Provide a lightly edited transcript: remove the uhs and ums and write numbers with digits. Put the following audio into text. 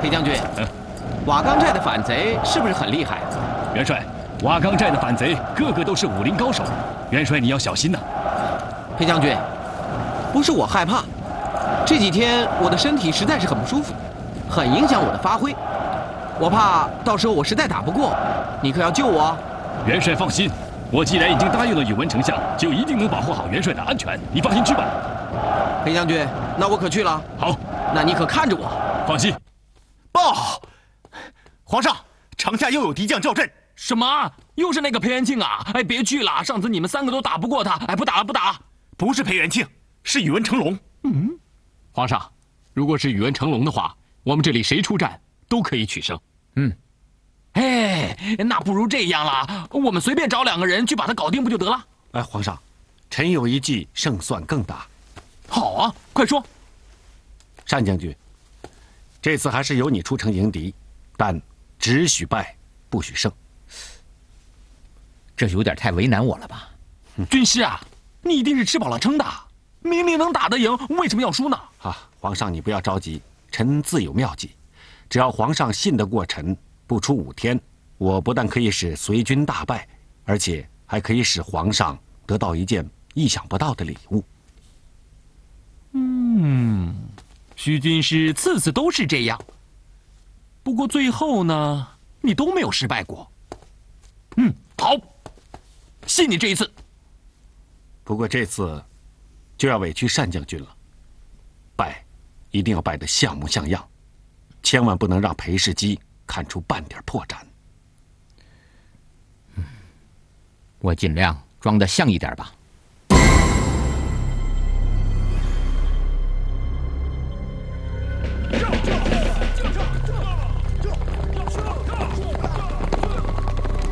裴将军，瓦岗寨的反贼是不是很厉害啊？ 元帅，瓦岗寨的反贼个个都是武林高手，元帅你要小心呐。 裴将军，不是我害怕，这几天我的身体实在是很不舒服，很影响我的发挥。我怕到时候我实在打不过，你可要救我。 元帅放心，我既然已经答应了宇文丞相，就一定能保护好元帅的安全。你放心去吧。 裴将军，那我可去了。 好， 那你可看着我。 放心。 报，皇上，城下又有敌将叫阵。 什么？又是那个裴元庆啊！哎，别去了，上次你们3个都打不过他。哎，不打了，不打了。 不是裴元庆，是宇文成龙。 皇上，如果是宇文成龙的话，我们这里谁出战都可以取胜。 哎，那不如这样了，我们随便找2个人去把他搞定不就得了？ 哎，皇上，臣有一计，胜算更大。 好啊，快说。 单将军，这次还是由你出城迎敌，但只许败，不许胜。 这有点太为难我了吧？ 军师啊，你一定是吃饱了撑的，明明能打得赢，为什么要输呢？ 皇上你不要着急，臣自有妙计。只要皇上信得过臣，不出5天，我不但可以使隋军大败，而且还可以使皇上得到一件意想不到的礼物。 徐军师次次都是这样，不过最后呢，你都没有失败过。好，信你这一次。 不过这次就要委屈单将军了，败一定要败得像模像样，千万不能让裴世基看出半点破绽。 我尽量装得像一点吧。